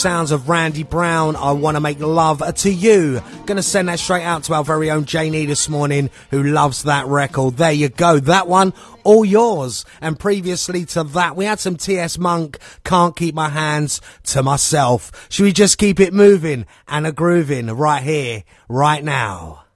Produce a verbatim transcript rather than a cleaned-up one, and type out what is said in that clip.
Sounds of Randy Brown, I Want to Make Love to You. Gonna send that straight out to our very own Janie this morning, who loves that record. There you go, that one, all yours. And previously to that, we had some T S Monk, Can't Keep My Hands to Myself. Should we just keep it moving and a grooving right here, right now?